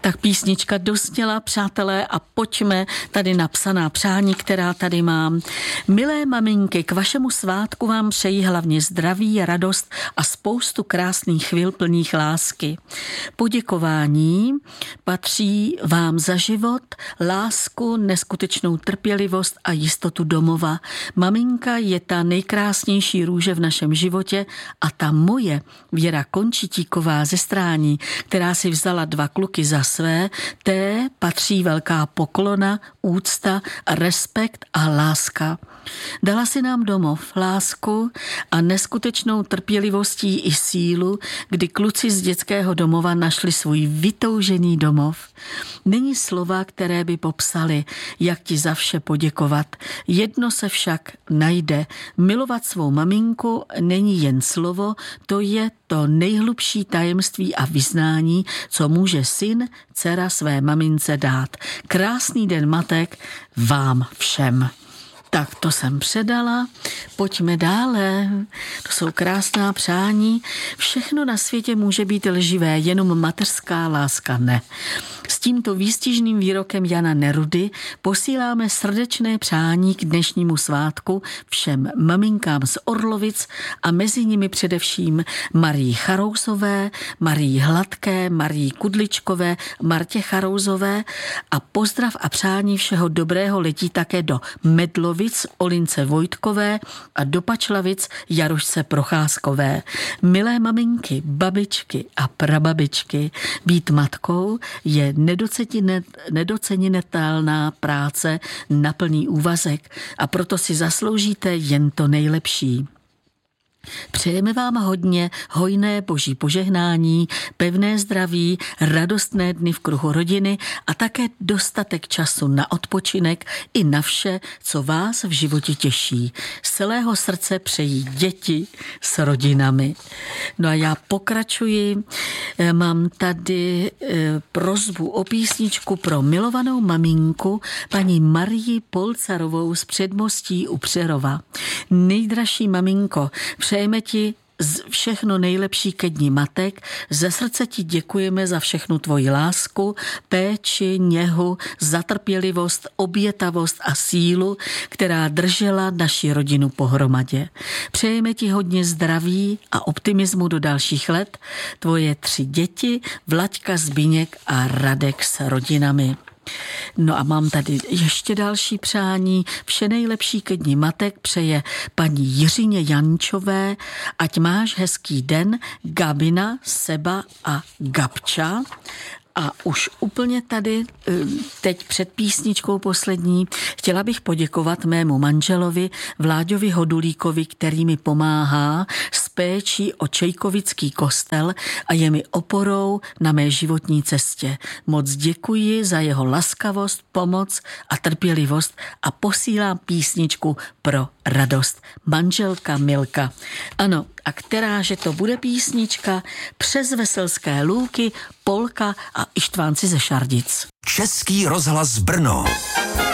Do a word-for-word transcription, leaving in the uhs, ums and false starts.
Tak písnička dosněla, přátelé, a pojďme tady na psaná přání, která tady mám. Milé maminky, k vašemu svátku vám přeji hlavně zdraví, radost a spoustu krásných chvil plných lásky. Poděkování patří vám za život, lásku, neskutečnou trpělivost a jistotu domova. Maminka je ta nejkrásnější růže v našem životě a ta moje, Věra Končitíková ze Strání, která si vzala dva kluky za své, té patří velká poklona, úcta, respekt a láska. Dala si nám domov, lásku a neskutečnou trpělivostí i sílu, kdy kluci z dětského domova našli svůj vytoužený domov. Není slova, které by popsali, jak ti za vše poděkovat. Jedno se však najde. Milovat svou maminku není jen slovo, to je to nejhlubší tajemství a vyznání, co může syn, dcera své mamince dát. Krásný den matek vám všem. Tak to jsem předala, pojďme dále, to jsou krásná přání. Všechno na světě může být lživé, jenom mateřská láska ne. S tímto výstižným výrokem Jana Nerudy posíláme srdečné přání k dnešnímu svátku všem maminkám z Orlovic a mezi nimi především Marii Charouzové, Marii Hladké, Marii Kudličkové, Martě Charouzové a pozdrav a přání všeho dobrého letí také do Medlovic Olince Vojtkové a do Pačlavic Jarošce Procházkové. Milé maminky, babičky a prababičky, být matkou je nedocenitelná práce na plný úvazek a proto si zasloužíte jen to nejlepší. Přejeme vám hodně hojné boží požehnání, pevné zdraví, radostné dny v kruhu rodiny a také dostatek času na odpočinek i na vše, co vás v životě těší. Z celého srdce přejí děti s rodinami. No a já pokračuji. Mám tady prosbu o písničku pro milovanou maminku paní Marii Polcarovou z Předmostí u Přerova. Nejdražší maminko, přejeme ti všechno nejlepší ke dni matek. Ze srdce ti děkujeme za všechnu tvoji lásku, péči, něhu, za trpělivost, obětavost a sílu, která držela naši rodinu pohromadě. Přejeme ti hodně zdraví a optimismu do dalších let. Tvoje tři děti, Vlaďka, Zbyněk a Radek s rodinami. No a mám tady ještě další přání. Vše nejlepší ke dni matek přeje paní Jiřině Jančové. Ať máš hezký den, Gabina, Seba a Gabča. A už úplně tady, teď před písničkou poslední, chtěla bych poděkovat mému manželovi Vláďovi Hodulíkovi, který mi pomáhá s péčí o Čejkovický kostel a je mi oporou na mé životní cestě. Moc děkuji za jeho laskavost, pomoc a trpělivost a posílám písničku pro radost. Manželka Milka. Ano, a kteráže to bude písnička? Přes Veselské lůky, Polka a Ištvánci ze Šardic. Český rozhlas Brno.